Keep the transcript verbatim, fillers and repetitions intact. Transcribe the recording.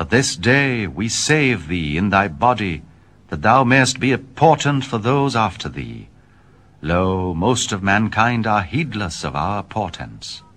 But this day we save thee in thy body, that thou mayest be a portent for those after thee. Lo, most of mankind are heedless of our portents.